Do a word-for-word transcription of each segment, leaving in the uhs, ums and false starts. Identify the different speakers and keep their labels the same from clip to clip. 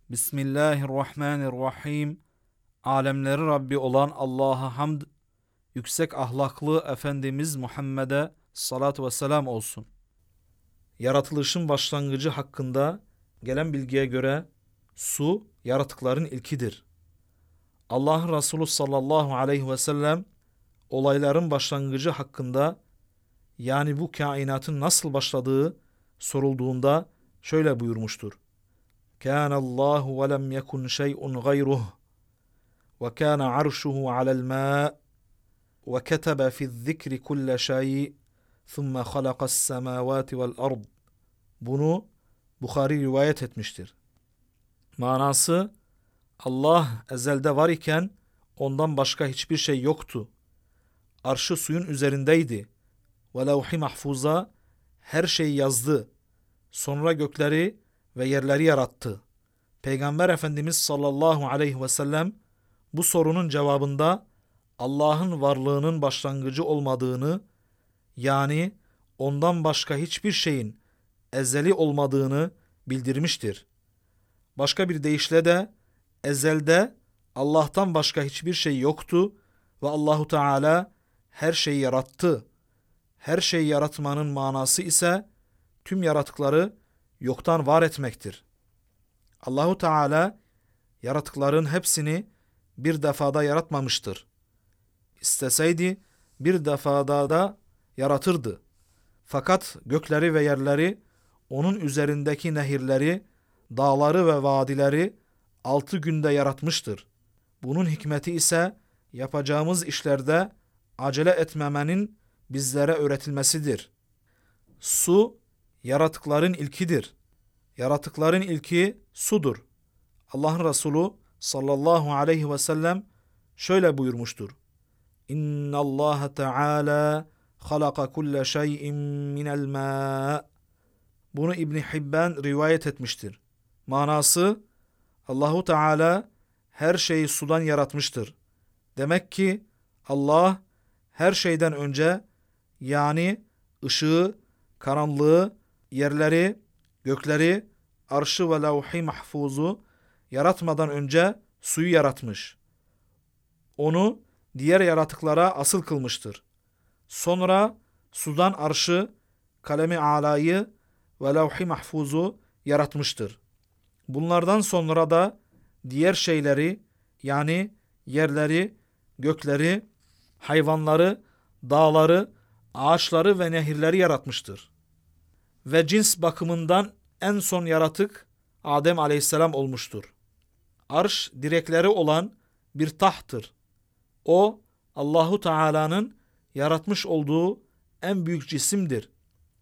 Speaker 1: Bismillahirrahmanirrahim. Alemleri Rabbi olan Allah'a hamd, yüksek ahlaklı Efendimiz Muhammed'e salatu ve selam olsun. Yaratılışın başlangıcı hakkında gelen bilgiye göre su yaratıkların ilkidir. Allah'ın Resulü sallallahu aleyhi ve sellem olayların başlangıcı hakkında, yani bu kainatın nasıl başladığı sorulduğunda şöyle buyurmuştur. كان الله ولم يكن شيء غيره وكان عرشه على الماء وكتب في الذكر كل شيء ثم خلق السماوات والأرض. Bunu Bukhari rivayet etmiştir. Manası, Allah ezelde var iken ondan başka hiçbir şey yoktu. Arşı suyun üzerindeydi. Ve levh-i mahfuza her şeyi yazdı. Sonra gökleri ve yerleri yarattı. Peygamber Efendimiz sallallahu aleyhi ve sellem bu sorunun cevabında Allah'ın varlığının başlangıcı olmadığını, yani ondan başka hiçbir şeyin ezeli olmadığını bildirmiştir. Başka bir deyişle de ezelde Allah'tan başka hiçbir şey yoktu ve Allahu Teala her şeyi yarattı. Her şeyi yaratmanın manası ise tüm yaratıkları yoktan var etmektir. Allahu Teala yaratıkların hepsini bir defada yaratmamıştır. İsteseydi bir defada da yaratırdı. Fakat gökleri ve yerleri, onun üzerindeki nehirleri, dağları ve vadileri altı günde yaratmıştır. Bunun hikmeti ise yapacağımız işlerde acele etmemenin bizlere öğretilmesidir. Su yaratıkların ilkidir. Yaratıkların ilki sudur. Allah'ın Resulü sallallahu aleyhi ve sellem şöyle buyurmuştur. İnna Allah Teala halaka kulle şeyin minel ma. Bunu İbn Hibban rivayet etmiştir. Manası, Allahu Teala her şeyi sudan yaratmıştır. Demek ki Allah her şeyden önce, yani ışığı, karanlığı, yerleri, gökleri, arşı ve levh-i mahfuzu yaratmadan önce suyu yaratmış. Onu diğer yaratıklara asıl kılmıştır. Sonra sudan arşı, kalemi alayı ve levh-i mahfuzu yaratmıştır. Bunlardan sonra da diğer şeyleri, yani yerleri, gökleri, hayvanları, dağları, ağaçları ve nehirleri yaratmıştır. Ve cins bakımından en son yaratık Adem aleyhisselam olmuştur. Arş direkleri olan bir tahttır. O Allahu Teala'nın yaratmış olduğu en büyük cisimdir.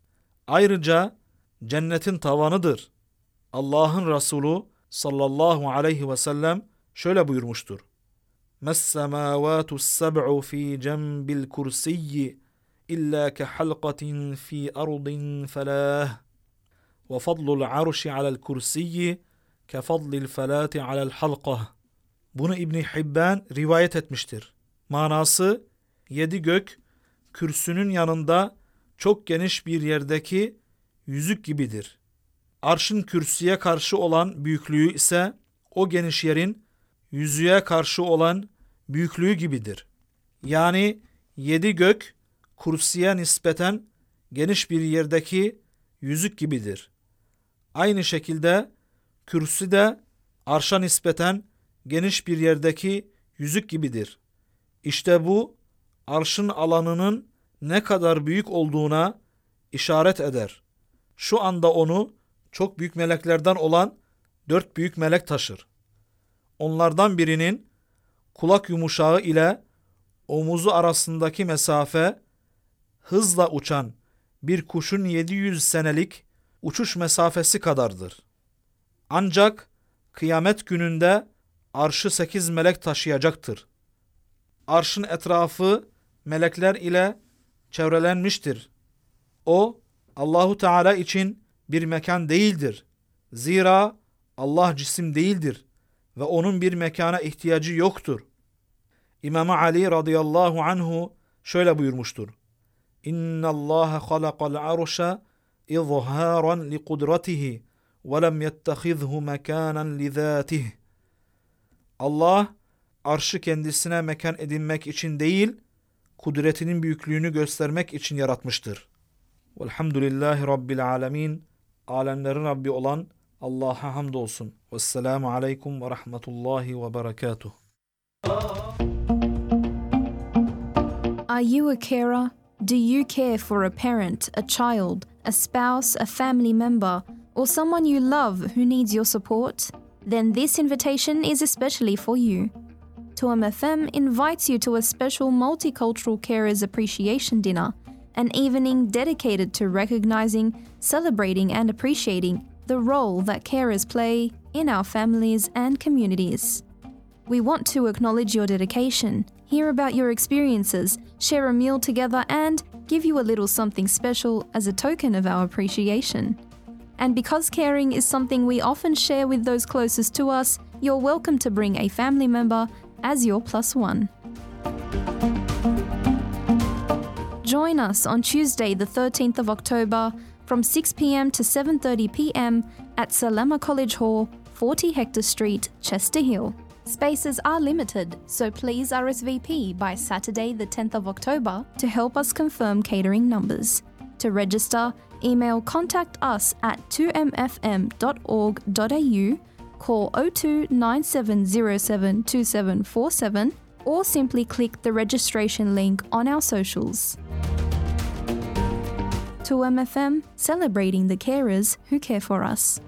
Speaker 1: Ayrıca cennetin tavanıdır. Allah'ın Resulü sallallahu aleyhi ve sellem şöyle buyurmuştur. Mes-semâvâtus seb'u fî cembil kursiyyi İlla ke halqatin fi ardin felah ve fadlul arşi alel kursiyyi ke fadlil felati alel halqa. Bunu İbn Hibban rivayet etmiştir. Manası, yedi gök kürsünün yanında çok geniş bir yerdeki yüzük gibidir. Arşın kürsüye karşı olan büyüklüğü ise o geniş yerin yüzüğe karşı olan büyüklüğü gibidir. Yani yedi gök kursiye nispeten geniş bir yerdeki yüzük gibidir. Aynı şekilde kürsü de arşa nispeten geniş bir yerdeki yüzük gibidir. İşte bu arşın alanının ne kadar büyük olduğuna işaret eder. Şu anda onu çok büyük meleklerden olan dört büyük melek taşır. Onlardan birinin kulak yumuşağı ile omuzu arasındaki mesafe hızla uçan bir kuşun yedi yüz senelik uçuş mesafesi kadardır. Ancak kıyamet gününde arşı sekiz melek taşıyacaktır. Arşın etrafı melekler ile çevrelenmiştir. O Allahu Teala için bir mekan değildir. Zira Allah cisim değildir ve onun bir mekana ihtiyacı yoktur. İmam Ali radıyallahu anhu şöyle buyurmuştur. İnna Allah halaqal arşa izharan li kudratihi وَلَمْ يَتَّخِذْهُ مَكَانًا لِذَاتِهِ. Allah, arşı kendisine mekan edinmek için değil, kudretinin büyüklüğünü göstermek için yaratmıştır. Velhamdülillahi Rabbil alemin. Alemlerin Rabbi olan Allah'a hamdolsun. Vesselamu aleykum ve rahmetullahi ve berekatuhu.
Speaker 2: Are you a carer? Do you care for a parent, a child, a spouse, a family member, or someone you love who needs your support? Then this invitation is especially for you. T O M F M invites you to a special Multicultural Carers Appreciation Dinner, an evening dedicated to recognizing, celebrating and appreciating the role that carers play in our families and communities. We want to acknowledge your dedication, hear about your experiences, share a meal together and give you a little something special as a token of our appreciation. And because caring is something we often share with those closest to us, you're welcome to bring a family member as your plus one. Join us on Tuesday the thirteenth of October from six p.m. to seven thirty p.m. at Salama College Hall, forty Hector Street, Chester Hill. Spaces are limited, so please R S V P by Saturday the tenth of October to help us confirm catering numbers. To register, email contact us at two m f m dot org dot a u, call zero two nine seven zero seven two seven four seven, or simply click the registration link on our socials. T O M F M, celebrating the carers who care for us.